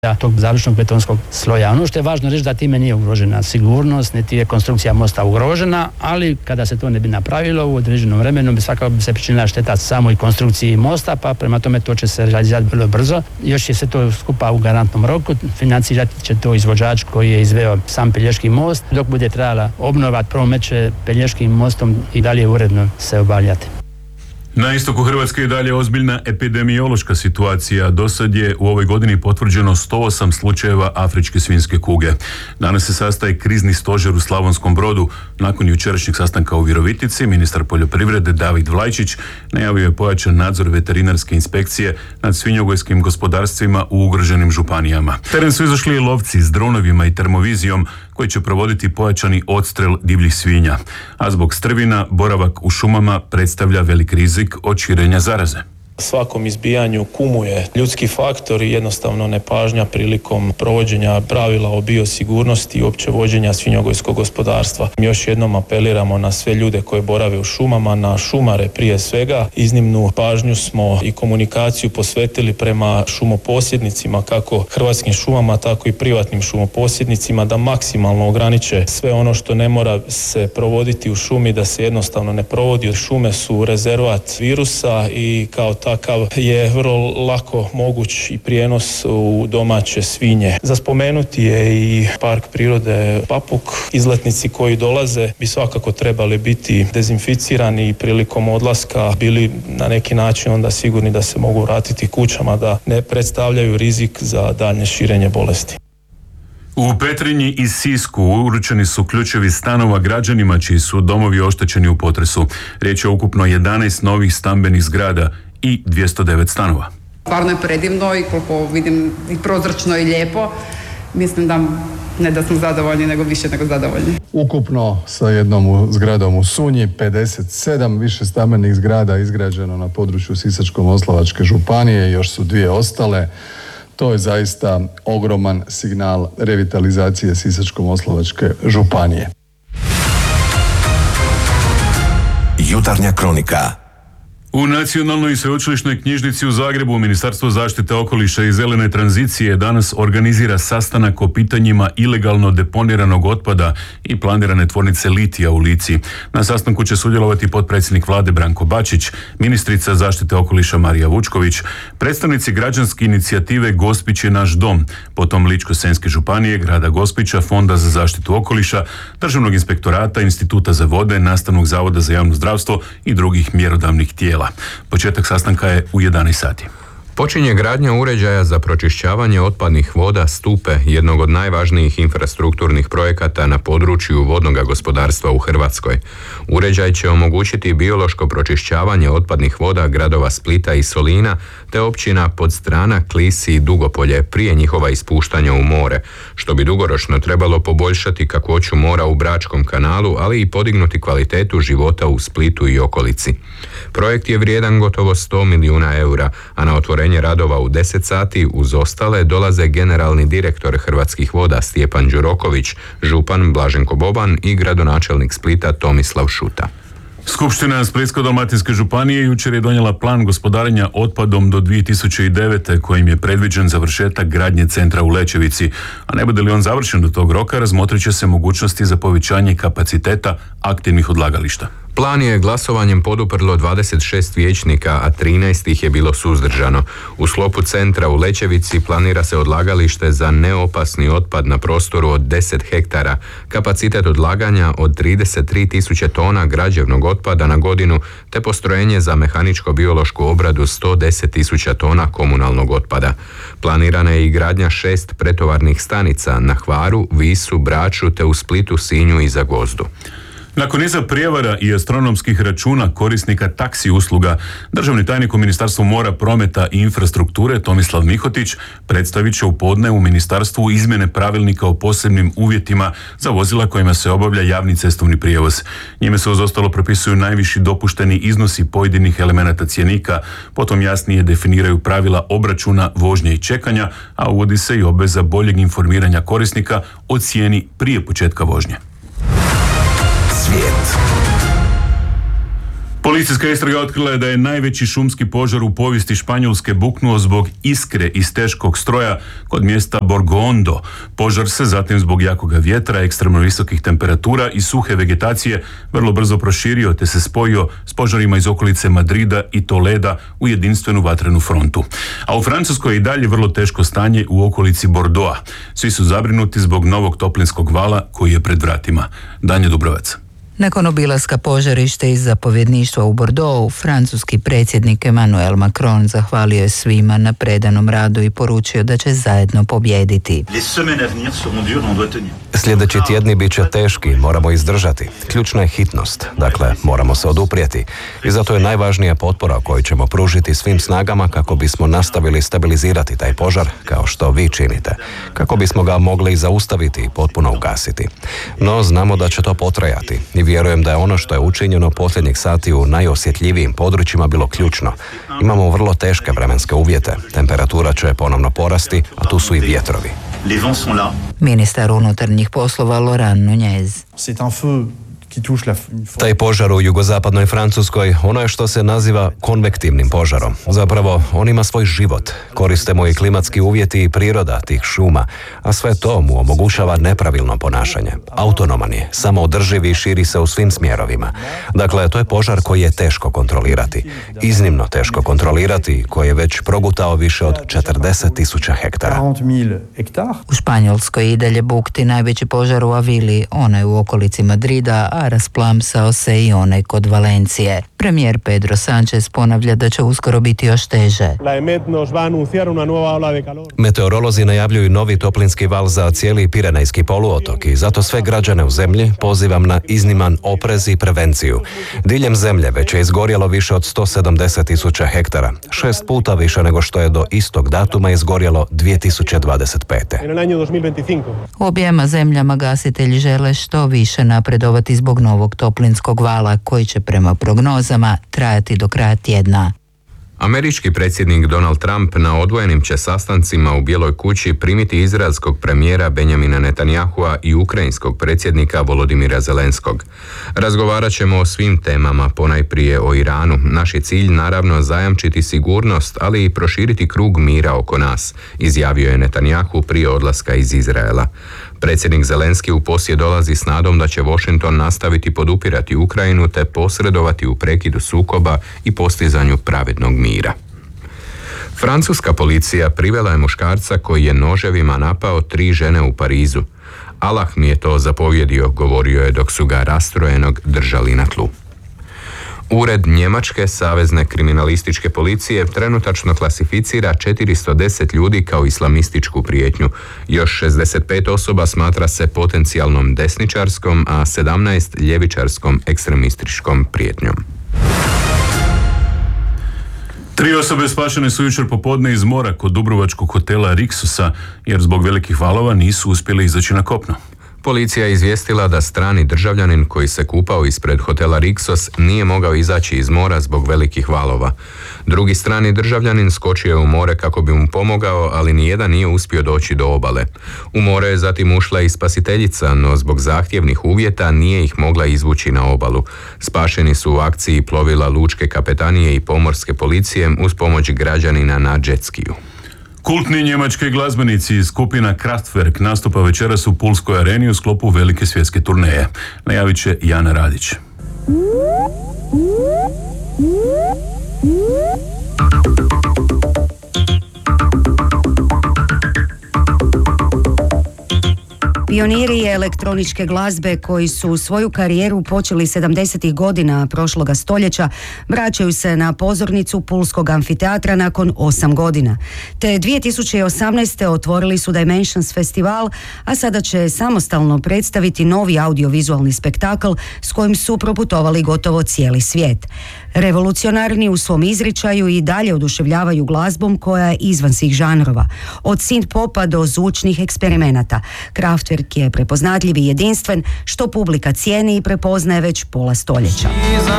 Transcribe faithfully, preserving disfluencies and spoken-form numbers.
tog završnog betonskog sloja. Ono što je važno reći da time nije ugrožena sigurnost, niti je konstrukcija mosta ugrožena, ali kada se to ne bi napravilo u određenom vremenu bi svakako bi se pričinila šteta samoj konstrukciji mosta, pa prema tome to će se realizirati vrlo brzo. Još će se to skupa u garantnom roku, financirati će to izvođač koji je izveo sam Pelješki most, dok bude trebala obnova promet će Pelješkim mostom i dalje uredno se obavljati. Na istoku Hrvatske je dalje ozbiljna epidemiološka situacija. Do sad je u ovoj godini potvrđeno sto osam slučajeva afričke svinjske kuge. Danas se sastaje krizni stožer u Slavonskom Brodu. Nakon jučerašnjeg sastanka u Virovitici, ministar poljoprivrede David Vlajčić najavio je pojačan nadzor veterinarske inspekcije nad svinjogojskim gospodarstvima u ugroženim županijama. Teren su izašli i lovci s dronovima i termovizijom koji će provoditi pojačani odstrel divljih svinja. A zbog strvina, boravak u šumama predstavlja velik rizik od širenja zaraze. Svakom izbijanju kumuje ljudski faktor i jednostavno nepažnja prilikom provođenja pravila o biosigurnosti i opće vođenja svinjogojskog gospodarstva. Mi još jednom apeliramo na sve ljude koji borave u šumama, na šumare prije svega. Iznimnu pažnju smo i komunikaciju posvetili prema šumoposjednicima, kako Hrvatskim šumama, tako i privatnim šumoposjednicima, da maksimalno ograniče sve ono što ne mora se provoditi u šumi, da se jednostavno ne provodi. Šume su rezervat virusa i kao takav je vrlo lako moguć i prijenos u domaće svinje. Za spomenuti je i park prirode Papuk. Izletnici koji dolaze bi svakako trebali biti dezinficirani i prilikom odlaska bili na neki način onda sigurni da se mogu vratiti kućama, da ne predstavljaju rizik za daljnje širenje bolesti. U Petrinji i Sisku uručeni su ključevi stanova građanima čiji su domovi oštećeni u potresu. Riječ je o ukupno jedanaest novih stambenih zgrada i dvjesto devet stanova. Stvarno je predivno i koliko vidim i prozračno i lijepo. Mislim da ne da smo zadovoljni, nego više nego zadovoljni. Ukupno sa jednom zgradom u Sunji, pedeset sedam više stambenih zgrada izgrađeno na području Sisačko-moslavačke županije, još su dvije ostale. To je zaista ogroman signal revitalizacije Sisačko-moslavačke županije. Jutarnja kronika. U Nacionalnoj sveučilišnoj knjižnici u Zagrebu Ministarstvo zaštite okoliša i zelene tranzicije danas organizira sastanak o pitanjima ilegalno deponiranog otpada i planirane tvornice litija u Lici. Na sastanku će sudjelovati potpredsjednik vlade Branko Bačić, ministrica zaštite okoliša Marija Vučković, predstavnici građanske inicijative Gospić je naš dom, potom Ličko-senjske županije, grada Gospića, Fonda za zaštitu okoliša, Državnog inspektorata, Instituta za vode, Nastavnog zavoda za javno zdravstvo i drugih mjerodavnih tijela. Početak sastanka je u jedanaest sati. Počinje gradnja uređaja za pročišćavanje otpadnih voda Stupe, jednog od najvažnijih infrastrukturnih projekata na području vodnog gospodarstva u Hrvatskoj. Uređaj će omogućiti biološko pročišćavanje otpadnih voda gradova Splita i Solina, te općina Podstrana, Klis i Dugopolje prije njihova ispuštanja u more, što bi dugoročno trebalo poboljšati kakvoću mora u Bračkom kanalu, ali i podignuti kvalitetu života u Splitu i okolici. Projekt je vrijedan gotovo sto milijuna eura, a na otvorenje radova u deset sati uz ostale dolaze generalni direktor Hrvatskih voda Stjepan Đuroković, župan Blaženko Boban i gradonačelnik Splita Tomislav Šuta. Skupština Splitsko-dalmatinske županije jučer je donijela plan gospodarenja otpadom do dvije tisuće devete kojim je predviđen završetak gradnje centra u Lećevici, a ne bude li on završen do tog roka, razmotrit će se mogućnosti za povećanje kapaciteta aktivnih odlagališta. Plan je glasovanjem poduprlo dvadeset šest vijećnika, a trinaest ih je bilo suzdržano. U sklopu centra u Lećevici planira se odlagalište za neopasni otpad na prostoru od deset hektara, kapacitet odlaganja od trideset tri tisuće tona građevnog otpada na godinu, te postrojenje za mehaničko-biološku obradu sto deset tisuća tona komunalnog otpada. Planirana je i gradnja šest pretovarnih stanica na Hvaru, Visu, Braču te u Splitu, Sinju i Zagvozdu. Nakon niza prijevara i astronomskih računa korisnika taksi usluga, državni tajnik u Ministarstvu mora, prometa i infrastrukture Tomislav Mihotić predstavit će u podne u Ministarstvu izmjene pravilnika o posebnim uvjetima za vozila kojima se obavlja javni cestovni prijevoz. Njime se uz ostalo propisuju najviši dopušteni iznosi pojedinih elemenata cjenika, potom jasnije definiraju pravila obračuna, vožnje i čekanja, a uvodi se i obveza boljeg informiranja korisnika o cijeni prije početka vožnje. Svijet. Policijska istraga otkrila je da je najveći šumski požar u povijesti Španjolske buknuo zbog iskre iz teškog stroja kod mjesta Borgondo. Požar se zatim zbog jakoga vjetra, ekstremno visokih temperatura i suhe vegetacije vrlo brzo proširio te se spojio s požarima iz okolice Madrida i Toleda u jedinstvenu vatrenu frontu. A u Francuskoj je i dalje vrlo teško stanje u okolici Bordeauxa. Svi su zabrinuti zbog novog toplinskog vala koji je pred vratima. Danje Dubrovac. Nakon obilaska požarišta iz zapovjedništva u Bordeauxu, francuski predsjednik Emmanuel Macron zahvalio je svima na predanom radu i poručio da će zajedno pobijediti. Sljedeći tjedni bit će teški, moramo izdržati. Ključna je hitnost, dakle moramo se oduprijeti. I zato je najvažnija potpora koju ćemo pružiti svim snagama kako bismo nastavili stabilizirati taj požar, kao što vi činite. Kako bismo ga mogli zaustaviti i potpuno ugasiti. No znamo da će to potrajati i vjerujem da je ono što je učinjeno posljednjih sati u najosjetljivijim područjima bilo ključno. Imamo vrlo teške vremenske uvjete, temperatura će ponovno porasti, a tu su i vjetrovi. Ministar unutarnjih poslova Laurent Nunez. Taj požar u jugozapadnoj Francuskoj, ono je što se naziva konvektivnim požarom. Zapravo, on ima svoj život. Koriste mu i klimatski uvjeti i priroda tih šuma, a sve to mu omogućava nepravilno ponašanje. Autonoman je, samoodrživ i širi se u svim smjerovima. Dakle, to je požar koji je teško kontrolirati. Iznimno teško kontrolirati, koji je već progutao više od četrdeset tisuća hektara. U Španjolskoj i dalje bukti najveći požar u Avili, onaj u okolici Madrida, a rasplamsao se i onaj kod Valencije. Premijer Pedro Sánchez ponavlja da će uskoro biti još teže. Meteorolozi najavljuju novi toplinski val za cijeli Pirenejski poluotok i zato sve građane u zemlji pozivam na izniman oprez i prevenciju. Diljem zemlje već je izgorjelo više od sto sedamdeset tisuća hektara, šest puta više nego što je do istog datuma izgorjelo dvije tisuće dvadeset pete. U objema zemljama gasitelji žele što više napredovati zbog novog toplinskog vala koji će prema prognozama trajati do kraja tjedna. Američki predsjednik Donald Trump na odvojenim će sastancima u Bijeloj kući primiti izraelskog premijera Benjamina Netanyahua i ukrajinskog predsjednika Volodimira Zelenskog. Razgovarat ćemo o svim temama, ponajprije o Iranu. Naš je cilj naravno zajamčiti sigurnost, ali i proširiti krug mira oko nas, izjavio je Netanyahu prije odlaska iz Izraela. Predsjednik Zelenski u posjet dolazi s nadom da će Washington nastaviti podupirati Ukrajinu te posredovati u prekidu sukoba i postizanju pravednog mira. Francuska policija privela je muškarca koji je noževima napao tri žene u Parizu. Allah mi je to zapovjedio, govorio je dok su ga rastrojenog držali na tlu. Ured Njemačke savezne kriminalističke policije trenutačno klasificira četiristo deset ljudi kao islamističku prijetnju. Još šezdeset pet osoba smatra se potencijalnom desničarskom, a sedamnaest ljevičarskom ekstremističkom prijetnjom. Tri osobe spašene su jučer popodne iz mora kod dubrovačkog hotela Rixosa, jer zbog velikih valova nisu uspjeli izaći na kopno. Policija je izvijestila da strani državljanin koji se kupao ispred hotela Rixos nije mogao izaći iz mora zbog velikih valova. Drugi strani državljanin skočio je u more kako bi mu pomogao, ali nijedan nije uspio doći do obale. U more je zatim ušla i spasiteljica, no zbog zahtjevnih uvjeta nije ih mogla izvući na obalu. Spašeni su u akciji plovila lučke kapetanije i pomorske policije uz pomoć građanina na džetskiju. Kultni njemački glazbenici iz skupina Kraftwerk nastupa večeras u Pulskoj areni u sklopu velike svjetske turneje. Najavit će Jana Radić. Pioniri elektroničke glazbe koji su svoju karijeru počeli sedamdesetih godina prošloga stoljeća vraćaju se na pozornicu Pulskog amfiteatra nakon osam godina. Te dvije tisuće osamnaeste. otvorili su Dimensions festival, a sada će samostalno predstaviti novi audiovizualni spektakl s kojim su proputovali gotovo cijeli svijet. Revolucionarni u svom izričaju i dalje oduševljavaju glazbom koja je izvan svih žanrova. Od synth popa do zvučnih eksperimenata. Kraftwerk je prepoznatljiv i jedinstven, što publika cijeni i prepoznaje već pola stoljeća.